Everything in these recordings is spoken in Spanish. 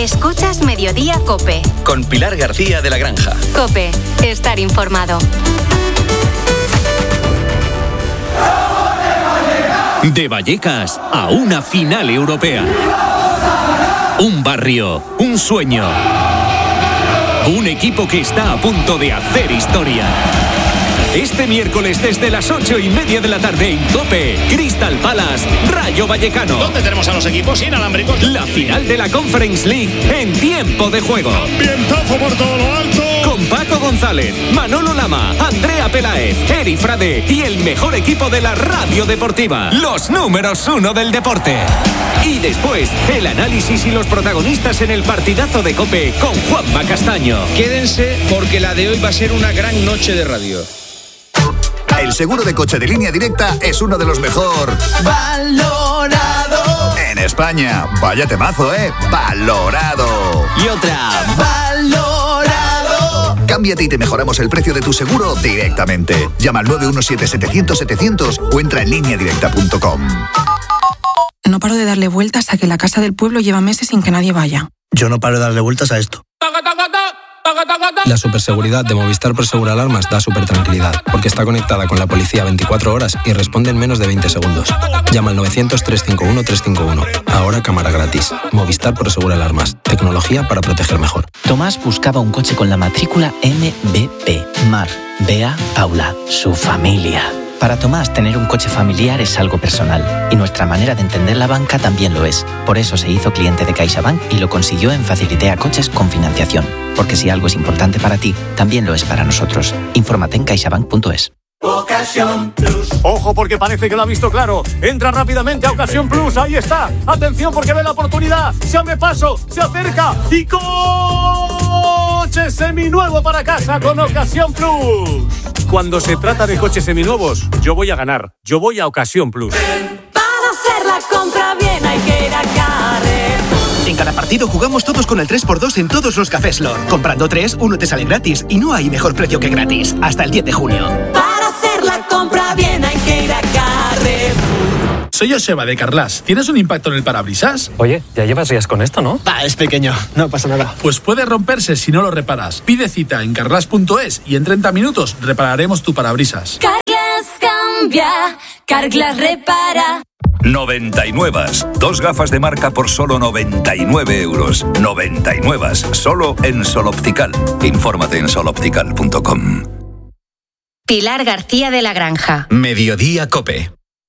Escuchas Mediodía COPE. Con Pilar García de la Granja. COPE. Estar informado. De Vallecas a una final europea. Un barrio, un sueño. Un equipo que está a punto de hacer historia. Este miércoles desde las 8:30 de la tarde en COPE, Crystal Palace, Rayo Vallecano. ¿Dónde tenemos a los equipos inalámbricos? La final de la Conference League en tiempo de juego. Ambientazo por todo lo alto. Con Paco González, Manolo Lama, Andrea Peláez, Eri Frade y el mejor equipo de la radio deportiva. Los números 1 del deporte. Y después, el análisis y los protagonistas en el partidazo de COPE con Juanma Castaño. Quédense porque la de hoy va a ser una gran noche de radio. El seguro de coche de Línea Directa es uno de los mejor valorado en España. Vaya temazo, ¿eh? Valorado. Y otra, valorado. Cámbiate y te mejoramos el precio de tu seguro directamente. Llama al 917-700-700 o entra en lineadirecta.com. No paro de darle vueltas a que la casa del pueblo lleva meses sin que nadie vaya. Yo no paro de darle vueltas a esto. La superseguridad de Movistar Prosegur Alarmas da supertranquilidad, porque está conectada con la policía 24 horas y responde en menos de 20 segundos. Llama al 900-351-351. Ahora cámara gratis. Movistar Prosegur Alarmas. Tecnología para proteger mejor. Tomás buscaba un coche con la matrícula MBP. Mar, Bea, Paula, su familia. Para Tomás, tener un coche familiar es algo personal, y nuestra manera de entender la banca también lo es. Por eso se hizo cliente de CaixaBank y lo consiguió en Facilitea Coches con financiación. Porque si algo es importante para ti, también lo es para nosotros. Infórmate en caixabank.es. Ocasión Plus. Ojo, porque parece que lo ha visto claro. Entra rápidamente a Ocasión Plus. Ahí está. Atención, porque ve la oportunidad. Se abre paso, se acerca y coche seminuevo para casa con Ocasión Plus. Cuando se trata de coches seminuevos, yo voy a ganar. Yo voy a Ocasión Plus. Para hacer la compra bien hay que ir a Carrefour. En cada partido jugamos todos con el 3x2 en todos los cafés Lor. Comprando 3, uno te sale gratis. Y no hay mejor precio que gratis. Hasta el 10 de junio. Para hacer la compra bien hay que ir a Carrefour. Soy Joseba de Carglass. ¿Tienes un impacto en el parabrisas? Oye, ya llevas días con esto, ¿no? Es pequeño, no pasa nada. Pues puede romperse si no lo reparas. Pide cita en carglass.es y en 30 minutos repararemos tu parabrisas. Carglass cambia, Carglass repara. 99. 2 gafas de marca por solo 99 euros. 99. Solo en Sol Optical. Infórmate en soloptical.com. Pilar García de la Granja. Mediodía COPE.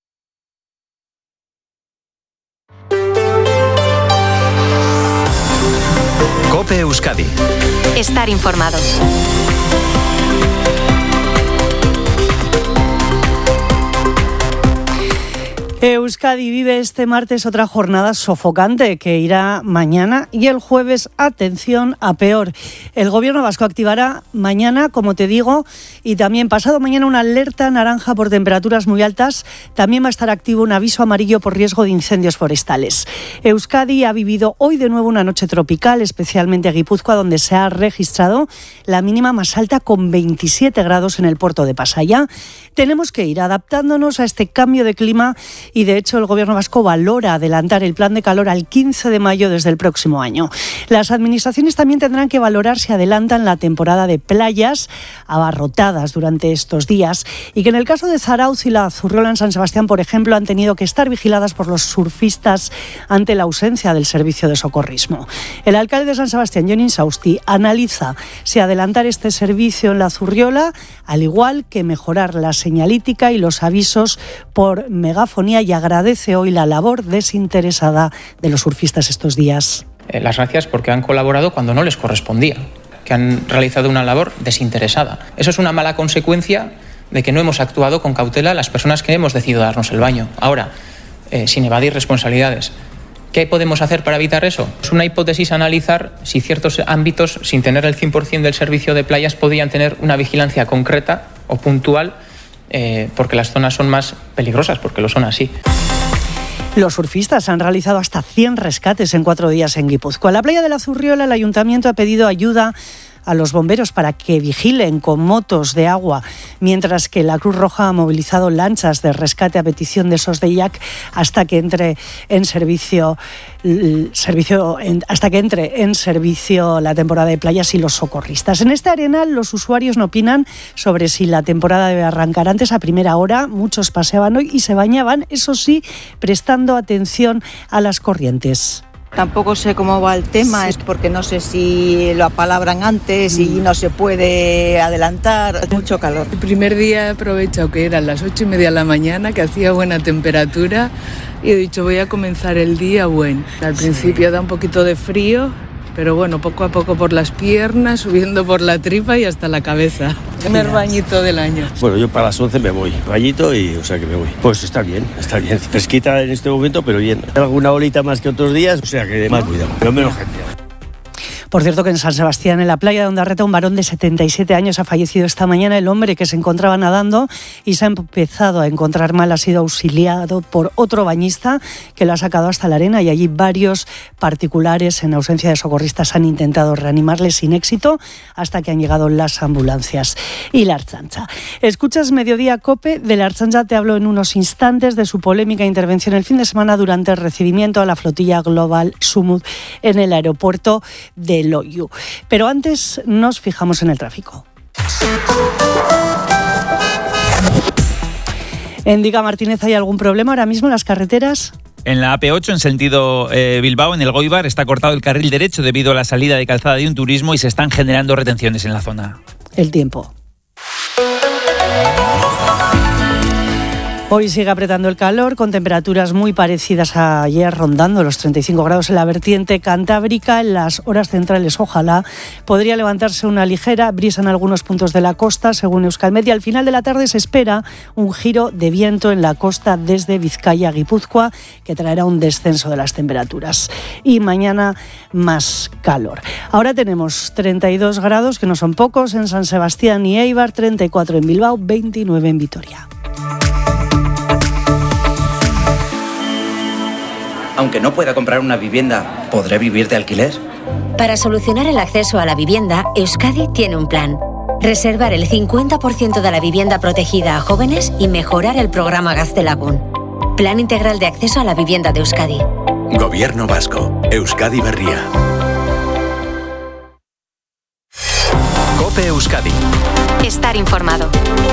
COPE Euskadi. Estar informado. Euskadi vive este martes otra jornada sofocante que irá mañana y el jueves, atención, a peor. El Gobierno vasco activará mañana, como te digo, y también pasado mañana una alerta naranja por temperaturas muy altas. También va a estar activo un aviso amarillo por riesgo de incendios forestales. Euskadi ha vivido hoy de nuevo una noche tropical, especialmente Guipúzcoa, donde se ha registrado la mínima más alta con 27 grados en el puerto de Pasaia. Tenemos que ir adaptándonos a este cambio de clima y de hecho el Gobierno vasco valora adelantar el plan de calor al 15 de mayo desde el próximo año. Las administraciones también tendrán que valorar si adelantan la temporada de playas abarrotadas durante estos días y que en el caso de Zarautz y la Zurriola en San Sebastián, por ejemplo, han tenido que estar vigiladas por los surfistas ante la ausencia del servicio de socorrismo. El alcalde de San Sebastián, Jon Insausti, analiza si adelantar este servicio en la Zurriola, al igual que mejorar la señalítica y los avisos por megafonía, y agradece hoy la labor desinteresada de los surfistas estos días. Las gracias porque han colaborado cuando no les correspondía, que han realizado una labor desinteresada. Eso es una mala consecuencia de que no hemos actuado con cautela las personas que hemos decidido darnos el baño. Ahora, sin evadir responsabilidades. ¿Qué podemos hacer para evitar eso? Es una hipótesis analizar si ciertos ámbitos, sin tener el 100% del servicio de playas, podían tener una vigilancia concreta o puntual, porque las zonas son más peligrosas, porque lo son así. Los surfistas han realizado hasta 100 rescates en 4 días en Guipúzcoa. En la playa de la Zurriola, el ayuntamiento ha pedido ayuda a los bomberos para que vigilen con motos de agua, mientras que la Cruz Roja ha movilizado lanchas de rescate a petición de Sosdeiak hasta que entre en servicio la temporada de playas y los socorristas. En este Arenal los usuarios no opinan sobre si la temporada debe arrancar antes. A primera hora muchos paseaban hoy y se bañaban, eso sí, prestando atención a las corrientes. Tampoco sé cómo va el tema, es porque no sé si lo apalabran antes y no se puede adelantar. Mucho calor. El primer día he aprovechado que eran las 8:30 de la mañana, que hacía buena temperatura, y he dicho voy a comenzar el día bueno. Al principio da un poquito de frío, pero bueno, poco a poco por las piernas, subiendo por la tripa y hasta la cabeza. Primer bañito del año. Bueno, yo para las 11 me voy, bañito y o sea que me voy. Pues está bien. Fresquita en este momento, pero bien. Alguna bolita más que otros días, o sea que más cuidado, pero menos gente. Por cierto que en San Sebastián, en la playa de Ondarreta, un varón de 77 años ha fallecido esta mañana. El hombre que se encontraba nadando y se ha empezado a encontrar mal ha sido auxiliado por otro bañista que lo ha sacado hasta la arena, y allí varios particulares en ausencia de socorristas han intentado reanimarle sin éxito hasta que han llegado las ambulancias. Y la Ertzaintza. Escuchas Mediodía COPE. De la Ertzaintza te hablo en unos instantes de su polémica intervención el fin de semana durante el recibimiento a la flotilla Global Sumud en el aeropuerto de Loiu. Pero antes nos fijamos en el tráfico. En Diga Martínez, ¿hay algún problema ahora mismo en las carreteras? En la AP8, en sentido Bilbao, en el Goibar, está cortado el carril derecho debido a la salida de calzada de un turismo y se están generando retenciones en la zona. El tiempo. Hoy sigue apretando el calor, con temperaturas muy parecidas a ayer, rondando los 35 grados en la vertiente cantábrica. En las horas centrales, ojalá, podría levantarse una ligera brisa en algunos puntos de la costa, según Euskalmet. Al final de la tarde se espera un giro de viento en la costa desde Vizcaya a Guipúzcoa, que traerá un descenso de las temperaturas. Y mañana más calor. Ahora tenemos 32 grados, que no son pocos, en San Sebastián y Eibar, 34 en Bilbao, 29 en Vitoria. Aunque no pueda comprar una vivienda, ¿podré vivir de alquiler? Para solucionar el acceso a la vivienda, Euskadi tiene un plan. Reservar el 50% de la vivienda protegida a jóvenes y mejorar el programa Gaztelagun. Plan integral de acceso a la vivienda de Euskadi. Gobierno vasco. Euskadi Berria. COPE Euskadi. Estar informado.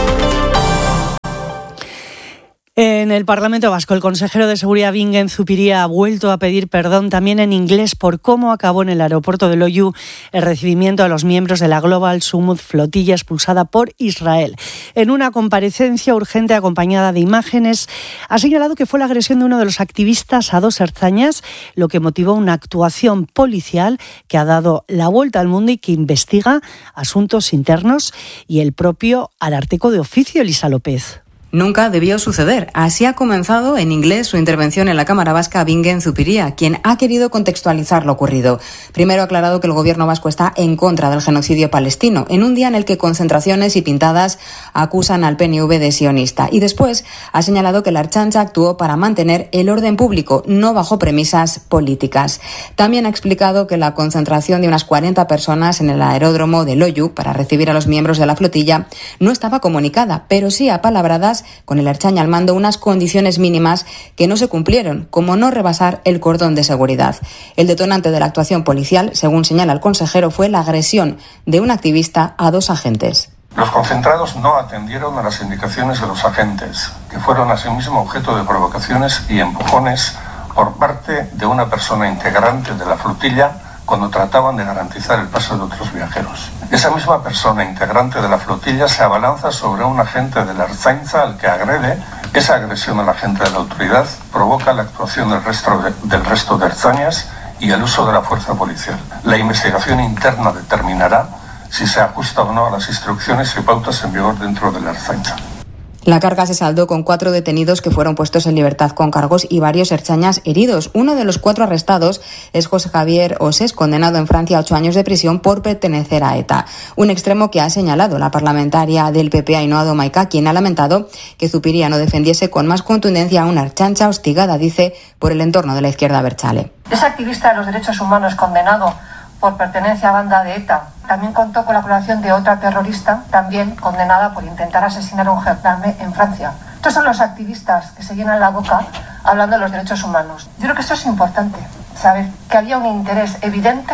En el Parlamento Vasco, el consejero de Seguridad Bingen Zupiria ha vuelto a pedir perdón también en inglés por cómo acabó en el aeropuerto de Loiu el recibimiento a los miembros de la Global Sumud, flotilla expulsada por Israel. En una comparecencia urgente acompañada de imágenes, ha señalado que fue la agresión de uno de los activistas a 2 ertzainas lo que motivó una actuación policial que ha dado la vuelta al mundo y que investiga asuntos internos y el propio Ararteko de oficio, Elisa López. Nunca debió suceder. Así ha comenzado en inglés su intervención en la Cámara Vasca Bingen Zupiria, quien ha querido contextualizar lo ocurrido. Primero ha aclarado que el gobierno vasco está en contra del genocidio palestino, en un día en el que concentraciones y pintadas acusan al PNV de sionista. Y después ha señalado que la Ertzaintza actuó para mantener el orden público, no bajo premisas políticas. También ha explicado que la concentración de unas 40 personas en el aeródromo de Loiu para recibir a los miembros de la flotilla no estaba comunicada, pero sí apalabradas con el Ertzaina al mando unas condiciones mínimas que no se cumplieron, como no rebasar el cordón de seguridad. El detonante de la actuación policial, según señala el consejero, fue la agresión de un activista a 2 agentes. Los concentrados no atendieron a las indicaciones de los agentes, que fueron asimismo objeto de provocaciones y empujones por parte de una persona integrante de la flotilla cuando trataban de garantizar el paso de otros viajeros. Esa misma persona integrante de la flotilla se abalanza sobre un agente de la Ertzaintza al que agrede. Esa agresión al agente de la autoridad provoca la actuación del resto de ertzainas y el uso de la fuerza policial. La investigación interna determinará si se ajusta o no a las instrucciones y pautas en vigor dentro de la Ertzaintza. La carga se saldó con 4 detenidos que fueron puestos en libertad con cargos y varios ertzainas heridos. Uno de los 4 arrestados es José Javier Osés, condenado en Francia a 8 años de prisión por pertenecer a ETA. Un extremo que ha señalado la parlamentaria del PP, Ainhoa Domaica, quien ha lamentado que Zupiria no defendiese con más contundencia a una Ertzaintza hostigada, dice, por el entorno de la izquierda abertzale. Ese activista de los derechos humanos condenado por pertenencia a banda de ETA también contó con la colaboración de otra terrorista, también condenada por intentar asesinar a un gendarme en Francia. Estos son los activistas que se llenan la boca hablando de los derechos humanos. Yo creo que esto es importante, saber que había un interés evidente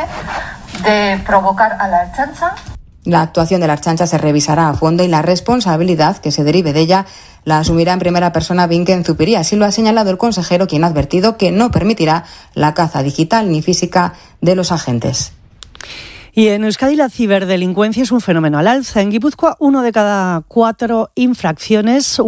de provocar a la Ertzaintza. La actuación de la Ertzaintza se revisará a fondo y la responsabilidad que se derive de ella la asumirá en primera persona Bingen Zupiria. Así lo ha señalado el consejero, quien ha advertido que no permitirá la caza digital ni física de los agentes. Y en Euskadi la ciberdelincuencia es un fenómeno al alza. En Guipúzcoa, una de cada cuatro infracciones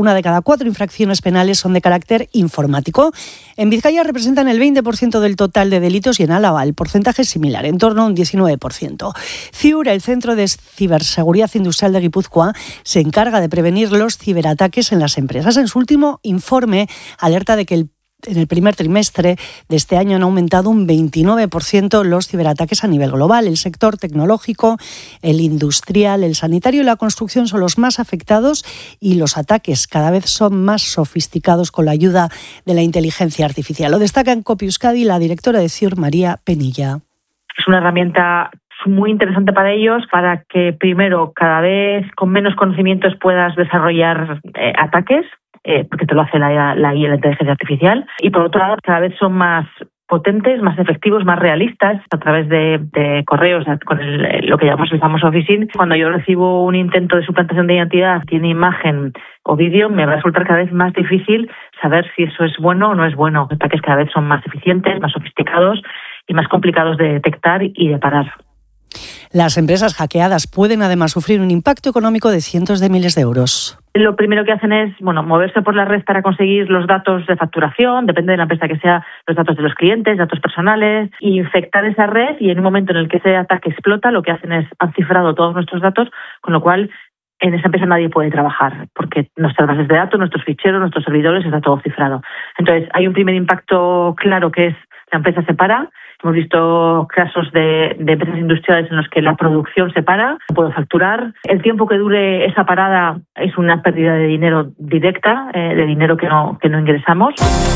penales son de carácter informático. En Vizcaya representan el 20% del total de delitos y en Álava el porcentaje es similar, en torno a un 19%. CIUR, el Centro de Ciberseguridad Industrial de Guipúzcoa, se encarga de prevenir los ciberataques en las empresas. En su último informe alerta de que en el primer trimestre de este año han aumentado un 29% los ciberataques a nivel global. El sector tecnológico, el industrial, el sanitario y la construcción son los más afectados y los ataques cada vez son más sofisticados con la ayuda de la inteligencia artificial. Lo destaca en Copi Euskadi la directora de CIUR, María Penilla. Es una herramienta muy interesante para ellos, para que primero cada vez con menos conocimientos puedas desarrollar ataques, porque te lo hace la inteligencia artificial, y por otro lado cada vez son más potentes, más efectivos, más realistas a través de correos con lo que llamamos el famoso phishing. Cuando yo recibo un intento de suplantación de identidad, tiene imagen o vídeo, me va a resultar cada vez más difícil saber si eso es bueno o no es bueno. Los ataques cada vez son más eficientes, más sofisticados y más complicados de detectar y de parar. Las empresas hackeadas pueden además sufrir un impacto económico de cientos de miles de euros. Lo primero que hacen es moverse por la red para conseguir los datos de facturación, depende de la empresa que sea, los datos de los clientes, datos personales, y infectar esa red, y en un momento en el que ese ataque explota, lo que hacen es han cifrado todos nuestros datos, con lo cual en esa empresa nadie puede trabajar, porque nuestras bases de datos, nuestros ficheros, nuestros servidores, está todo cifrado. Entonces hay un primer impacto claro, que es la empresa se para. Hemos visto casos de empresas industriales en los que la producción se para, no puedo facturar. El tiempo que dure esa parada es una pérdida de dinero directa, de dinero que no ingresamos.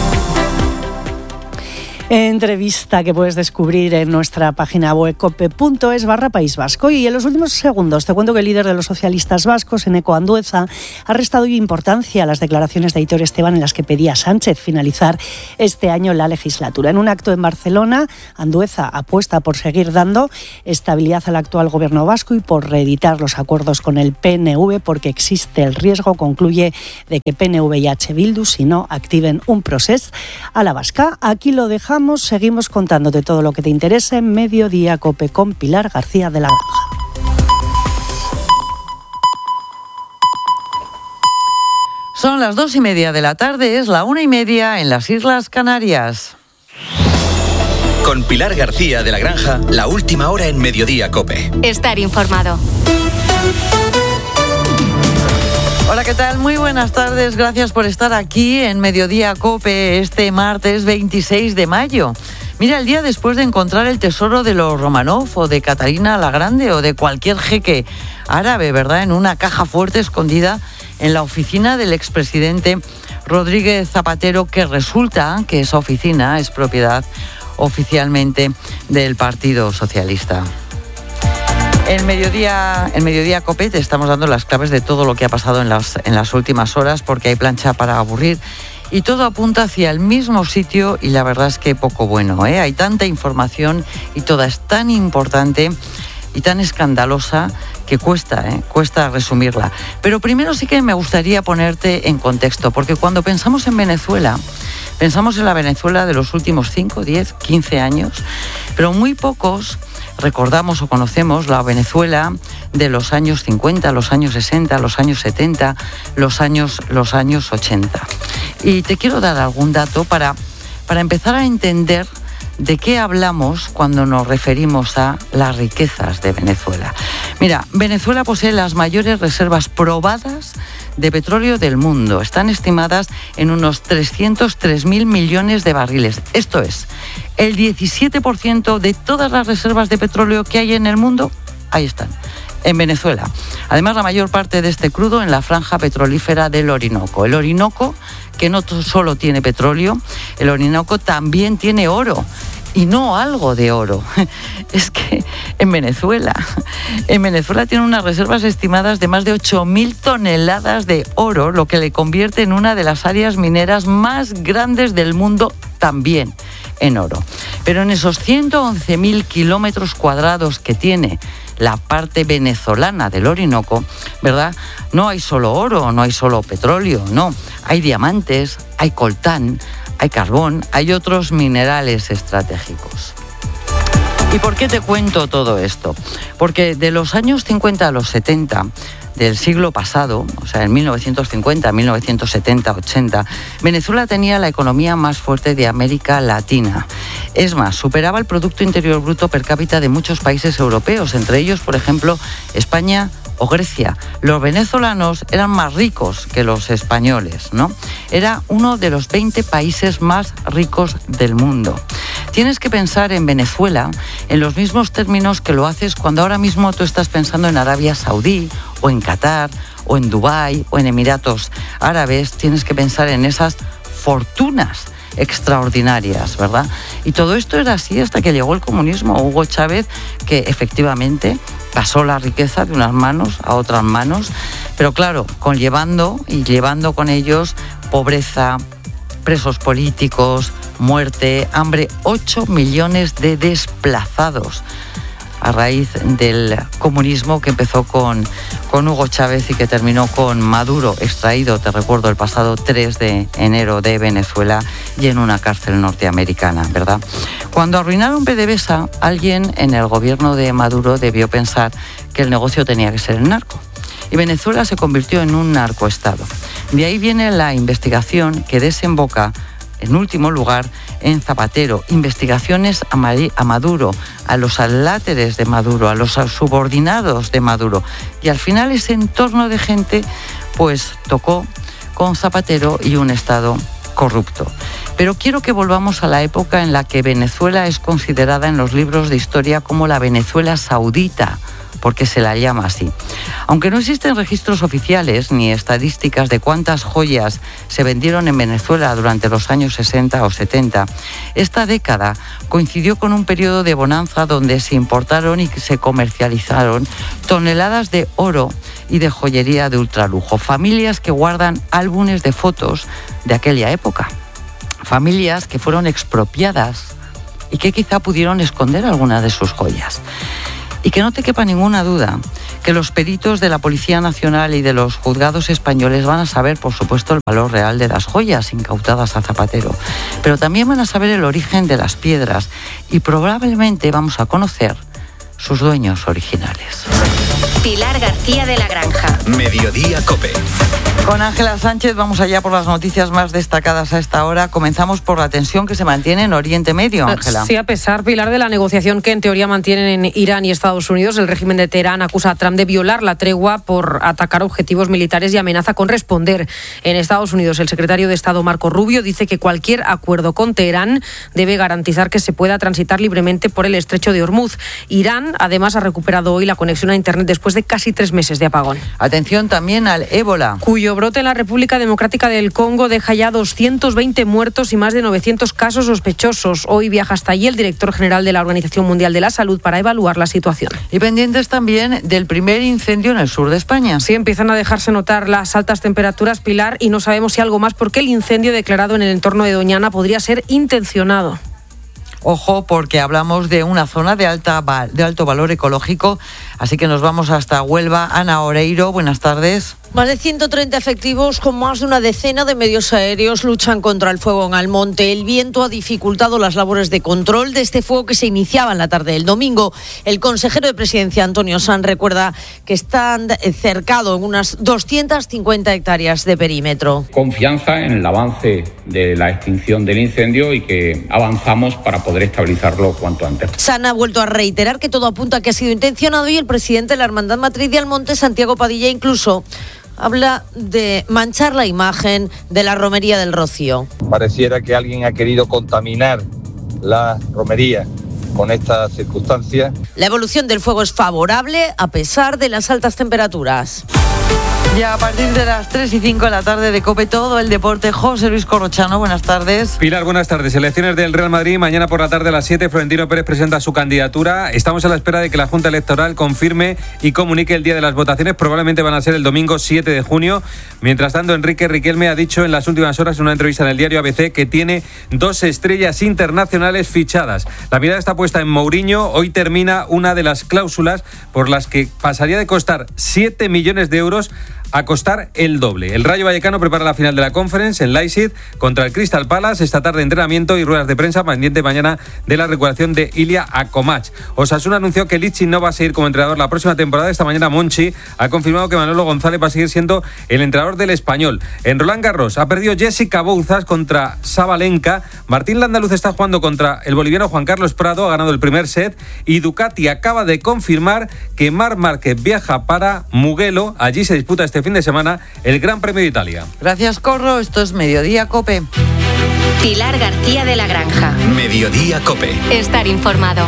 Entrevista que puedes descubrir en nuestra página web cope.es/País Vasco. Y en los últimos segundos te cuento que el líder de los socialistas vascos, Eneko Andueza, ha restado importancia a las declaraciones de Aitor Esteban en las que pedía a Sánchez finalizar este año la legislatura. En un acto en Barcelona, Andueza apuesta por seguir dando estabilidad al actual gobierno vasco y por reeditar los acuerdos con el PNV, porque existe el riesgo, concluye, de que PNV y H. Bildu, si no, activen un procés a la vasca. Aquí lo dejamos. Seguimos contándote todo lo que te interese en Mediodía Cope con Pilar García de la Granja. Son las 2:30 de la tarde, es la 1:30 en las Islas Canarias. Con Pilar García de la Granja, la última hora en Mediodía Cope. Estar informado. Hola, ¿qué tal? Muy buenas tardes. Gracias por estar aquí en Mediodía Cope este martes 26 de mayo. Mira, el día después de encontrar el tesoro de los Romanov o de Catalina la Grande o de cualquier jeque árabe, ¿verdad?, en una caja fuerte escondida en la oficina del expresidente Rodríguez Zapatero, que resulta que esa oficina es propiedad oficialmente del Partido Socialista. En Mediodía Cope te estamos dando las claves de todo lo que ha pasado en las últimas horas, porque hay plancha para aburrir y todo apunta hacia el mismo sitio, y la verdad es que poco bueno, ¿eh? Hay tanta información y toda es tan importante y tan escandalosa que cuesta resumirla. Pero primero sí que me gustaría ponerte en contexto, porque cuando pensamos en Venezuela, pensamos en la Venezuela de los últimos 5, 10, 15 años, pero muy pocos recordamos o conocemos la Venezuela de los años 50, los años 60, los años 70, los años 80. Y te quiero dar algún dato para empezar a entender de qué hablamos cuando nos referimos a las riquezas de Venezuela. Mira, Venezuela posee las mayores reservas probadas de petróleo del mundo. Están estimadas en unos 303.000 millones de barriles. Esto es, el 17% de todas las reservas de petróleo que hay en el mundo, ahí están, en Venezuela. Además, la mayor parte de este crudo en la franja petrolífera del Orinoco. El Orinoco, que no solo tiene petróleo, el Orinoco también tiene oro. y no algo de oro. Es que en Venezuela tiene unas reservas estimadas de más de 8.000 toneladas de oro, lo que le convierte en una de las áreas mineras más grandes del mundo también en oro. Pero en esos 111.000 kilómetros cuadrados que tiene la parte venezolana del Orinoco, ¿verdad? No hay solo oro, no hay solo petróleo, no. Hay diamantes, hay coltán, hay carbón, hay otros minerales estratégicos. ¿Y por qué te cuento todo esto? Porque de los años 50 a los 70 del siglo pasado, o sea, en 1950, 1970, 80, Venezuela tenía la economía más fuerte de América Latina. Es más, superaba el Producto Interior Bruto per cápita de muchos países europeos, entre ellos, por ejemplo, España o Grecia. Los venezolanos eran más ricos que los españoles, ¿no? Era uno de los 20 países más ricos del mundo. Tienes que pensar en Venezuela en los mismos términos que lo haces cuando ahora mismo tú estás pensando en Arabia Saudí o en Qatar o en Dubái o en Emiratos Árabes. Tienes que pensar en esas fortunas extraordinarias, ¿verdad? Y todo esto era así hasta que llegó el comunismo. Hugo Chávez, que efectivamente pasó la riqueza de unas manos a otras manos, pero claro, llevando con ellos pobreza, presos políticos, muerte, hambre, 8 millones de desplazados a raíz del comunismo que empezó con Hugo Chávez y que terminó con Maduro, extraído, te recuerdo, el pasado 3 de enero de Venezuela y en una cárcel norteamericana, ¿verdad? Cuando arruinaron PDVSA, alguien en el gobierno de Maduro debió pensar que el negocio tenía que ser el narco. Y Venezuela se convirtió en un narcoestado. De ahí viene la investigación que desemboca, en último lugar, en Zapatero. Investigaciones a Maduro, a los aláteres de Maduro, a los subordinados de Maduro. Y al final ese entorno de gente, pues tocó con Zapatero y un Estado corrupto. Pero quiero que volvamos a la época en la que Venezuela es considerada en los libros de historia como la Venezuela saudita, porque se la llama así. Aunque no existen registros oficiales ni estadísticas de cuántas joyas se vendieron en Venezuela durante los años 60 o 70, esta década coincidió con un periodo de bonanza donde se importaron y se comercializaron toneladas de oro y de joyería de ultralujo. Familias que guardan álbumes de fotos de aquella época. Familias que fueron expropiadas y que quizá pudieron esconder algunas de sus joyas. Y que no te quepa ninguna duda que los peritos de la Policía Nacional y de los juzgados españoles van a saber, por supuesto, el valor real de las joyas incautadas a Zapatero. Pero también van a saber el origen de las piedras y probablemente vamos a conocer sus dueños originales. Pilar García de la Granja. Mediodía COPE. Con Ángela Sánchez vamos allá por las noticias más destacadas a esta hora. Comenzamos por la tensión que se mantiene en Oriente Medio, Ángela. Sí, a pesar, Pilar, de la negociación que en teoría mantienen en Irán y Estados Unidos, el régimen de Teherán acusa a Trump de violar la tregua por atacar objetivos militares y amenaza con responder. En Estados Unidos, el secretario de Estado Marco Rubio dice que cualquier acuerdo con Teherán debe garantizar que se pueda transitar libremente por el estrecho de Hormuz. Irán, además, ha recuperado hoy la conexión a Internet después de casi 3 meses de apagón. Atención también al ébola, cuyo brote en la República Democrática del Congo deja ya 220 muertos y más de 900 casos sospechosos. Hoy viaja hasta allí el director general de la Organización Mundial de la Salud para evaluar la situación. Y pendientes también del primer incendio en el sur de España. Sí, empiezan a dejarse notar las altas temperaturas, Pilar, y no sabemos si algo más porque el incendio declarado en el entorno de Doñana podría ser intencionado. Ojo, porque hablamos de una zona de alto valor ecológico, así que nos vamos hasta Huelva. Ana Oreiro, buenas tardes. Más de 130 efectivos con más de una decena de medios aéreos luchan contra el fuego en Almonte. El viento ha dificultado las labores de control de este fuego que se iniciaba en la tarde del domingo. El consejero de Presidencia, Antonio Sanz, recuerda que están cercados en unas 250 hectáreas de perímetro. Confianza en el avance de la extinción del incendio y que avanzamos para poder estabilizarlo cuanto antes. Sanz ha vuelto a reiterar que todo apunta a que ha sido intencionado y el presidente de la Hermandad Matriz de Almonte, Santiago Padilla, incluso habla de manchar la imagen de la romería del Rocío. Pareciera que alguien ha querido contaminar la romería con estas circunstancias. La evolución del fuego es favorable a pesar de las altas temperaturas. Ya a partir de las 3 y 5 de la tarde de COPE, todo el deporte. José Luis Corrochano, buenas tardes. Pilar, buenas tardes. Elecciones del Real Madrid. Mañana por la tarde a las 7, Florentino Pérez presenta su candidatura. Estamos a la espera de que la Junta Electoral confirme y comunique el día de las votaciones. Probablemente van a ser el domingo 7 de junio. Mientras tanto, Enrique Riquelme ha dicho en las últimas horas en una entrevista en el diario ABC que tiene 2 estrellas internacionales fichadas. La mirada está puesta en Mourinho. Hoy termina una de las cláusulas por las que pasaría de costar 7 millones de euros a costar el doble. El Rayo Vallecano prepara la final de la Conference en Leipzig contra el Crystal Palace. Esta tarde entrenamiento y ruedas de prensa pendiente mañana de la recuperación de Ilya Akomach. Osasuna anunció que Lichi no va a seguir como entrenador la próxima temporada. Esta mañana Monchi ha confirmado que Manolo González va a seguir siendo el entrenador del Español. En Roland Garros ha perdido Jessica Bouzas contra Sabalenka. Martín Landaluz está jugando contra el boliviano Juan Carlos Prado, ha ganado el primer set, y Ducati acaba de confirmar que Marc Márquez viaja para Mugello. Allí se disputa este fin de semana el Gran Premio de Italia. Gracias, Corro. Esto es Mediodía COPE. Pilar García de la Granja. Mediodía COPE. Estar informado.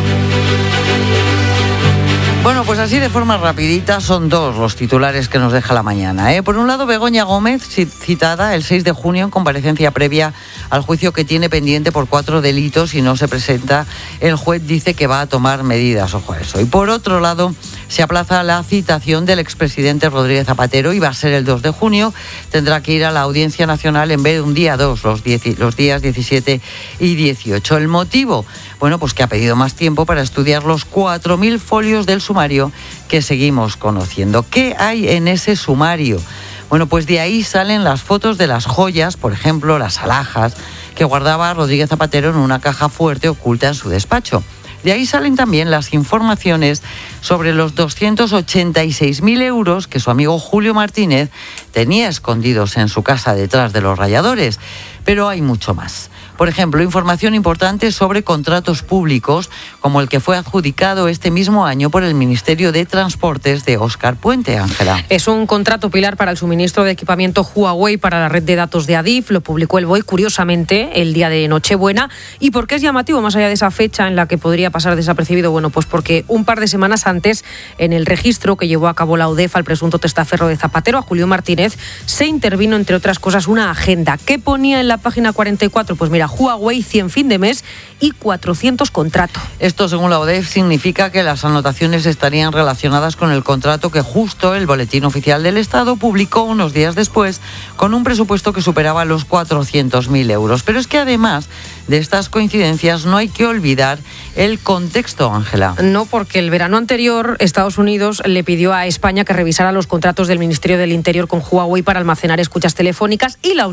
Bueno, pues así de forma rapidita son 2 los titulares que nos deja la mañana. Por un lado, Begoña Gómez, citada el 6 de junio en comparecencia previa al juicio que tiene pendiente por 4 delitos y no se presenta. El juez dice que va a tomar medidas, ojo a eso. Y por otro lado, se aplaza la citación del expresidente Rodríguez Zapatero y va a ser el 2 de junio. Tendrá que ir a la Audiencia Nacional en vez de un día 2, los días 17 y 18. ¿El motivo? Bueno, pues que ha pedido más tiempo para estudiar los 4.000 folios del sumario que seguimos conociendo. ¿Qué hay en ese sumario? Bueno, pues de ahí salen las fotos de las joyas, por ejemplo, las alhajas, que guardaba Rodríguez Zapatero en una caja fuerte oculta en su despacho. De ahí salen también las informaciones sobre los 286.000 euros que su amigo Julio Martínez tenía escondidos en su casa detrás de los ralladores. Pero hay mucho más. Por ejemplo, información importante sobre contratos públicos, como el que fue adjudicado este mismo año por el Ministerio de Transportes de Óscar Puente. Ángela. Es un contrato, Pilar, para el suministro de equipamiento Huawei para la red de datos de Adif. Lo publicó el BOE, curiosamente, el día de Nochebuena. ¿Y por qué es llamativo, más allá de esa fecha en la que podría pasar desapercibido? Bueno, pues porque un par de semanas antes, en el registro que llevó a cabo la UDEF al presunto testaferro de Zapatero, a Julio Martínez, se intervino, entre otras cosas, una agenda. ¿Qué ponía en la página 44? Pues mira, Huawei 100 fin de mes y 400 contrato. Esto, según la UDEF, significa que las anotaciones estarían relacionadas con el contrato que justo el Boletín Oficial del Estado publicó unos días después, con un presupuesto que superaba los 400.000 euros. Pero es que además de estas coincidencias no hay que olvidar el contexto, Ángela. No, porque el verano anterior Estados Unidos le pidió a España que revisara los contratos del Ministerio del Interior con Huawei para almacenar escuchas telefónicas y la